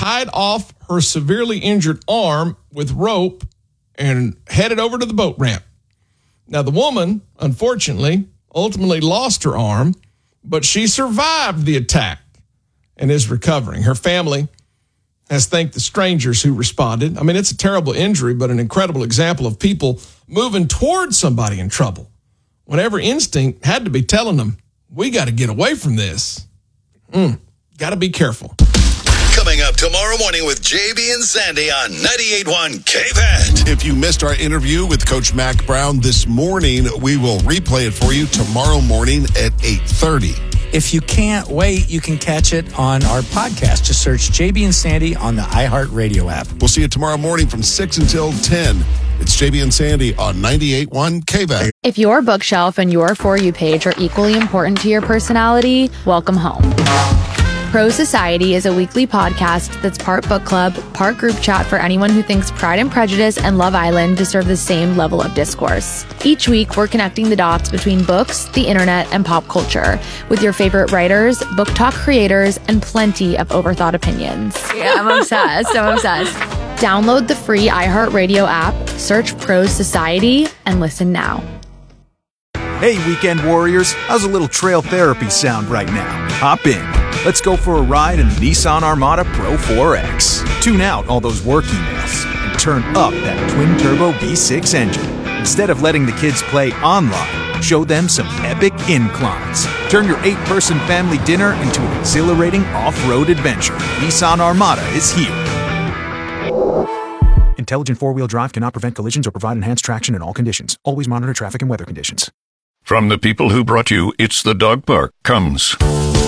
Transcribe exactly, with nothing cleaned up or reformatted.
tied off her severely injured arm with rope and headed over to the boat ramp. Now, the woman, unfortunately, ultimately lost her arm, but she survived the attack and is recovering. Her family has thanked the strangers who responded. I mean, it's a terrible injury, but an incredible example of people moving towards somebody in trouble when every instinct had to be telling them, we got to get away from this. Mm, got to be careful. Coming up tomorrow morning with J B and Sandy on ninety-eight point one K V A T. If you missed our interview with Coach Mack Brown this morning, we will replay it for you tomorrow morning at eight thirty. If you can't wait, you can catch it on our podcast. Just search J B and Sandy on the iHeartRadio app. We'll see you tomorrow morning from six until ten. It's J B and Sandy on ninety-eight point one K V A T. If your bookshelf and your For You page are equally important to your personality, welcome home. Pro Society is a weekly podcast that's part book club, part group chat for anyone who thinks Pride and Prejudice and Love Island deserve the same level of discourse. Each week, we're connecting the dots between books, the internet, and pop culture with your favorite writers, book talk creators, and plenty of overthought opinions. Yeah, I'm obsessed. I'm obsessed. Download the free iHeartRadio app, search Pro Society, and listen now. Hey, weekend warriors, how's a little trail therapy sound right now? Hop in. Let's go for a ride in the Nissan Armada Pro four X. Tune out all those work emails and turn up that twin-turbo V six engine. Instead of letting the kids play online, show them some epic inclines. Turn your eight-person family dinner into an exhilarating off-road adventure. Nissan Armada is here. Intelligent four-wheel drive cannot prevent collisions or provide enhanced traction in all conditions. Always monitor traffic and weather conditions. From the people who brought you It's the Dog Park comes